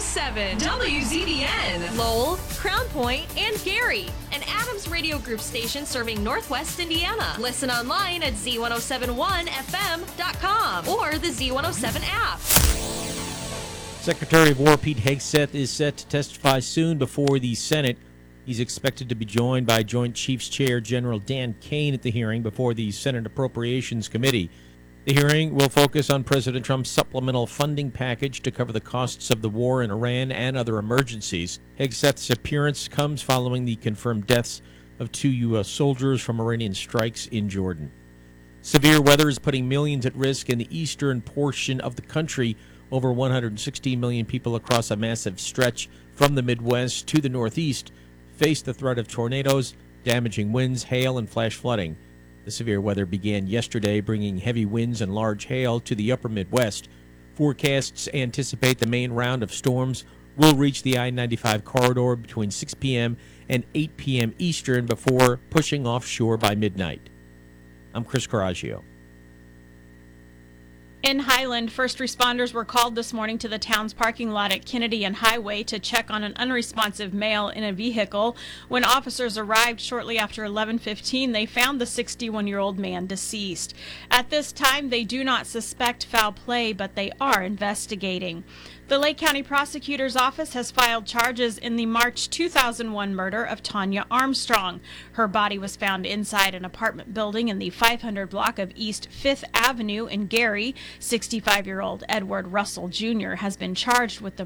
Z107, WZDN, Lowell, Crown Point, and Gary. An Adams Radio Group station serving Northwest Indiana. Listen online at Z1071FM.com or the Z107 app. Secretary of War Pete Hegseth is set to testify soon before the Senate. He's expected to be joined by Joint Chiefs Chair General Dan Kane at the hearing before the Senate Appropriations Committee. The hearing will focus on President Trump's supplemental funding package to cover the costs of the war in Iran and other emergencies. Hegseth's appearance comes following the confirmed deaths of 2 U.S. soldiers from Iranian strikes in Jordan. Severe weather is putting millions at risk in the eastern portion of the country. Over 160 million people across a massive stretch from the Midwest to the Northeast face the threat of tornadoes, damaging winds, hail, and flash flooding. The severe weather began yesterday, bringing heavy winds and large hail to the upper Midwest. Forecasts anticipate the main round of storms will reach the I-95 corridor between 6 p.m. and 8 p.m. Eastern before pushing offshore by midnight. I'm Chris Coraggio. In Highland, first responders were called this morning to the town's parking lot at Kennedy and Highway to check on an unresponsive male in a vehicle. When officers arrived shortly after 11:15, they found the 61-year-old man deceased. At this time, they do not suspect foul play, but they are investigating. The Lake County Prosecutor's Office has filed charges in the March 2001 murder of Tanya Armstrong. Her body was found inside an apartment building in the 500 block of East 5th Avenue in Gary. 65-year-old Edward Russell Jr. has been charged with the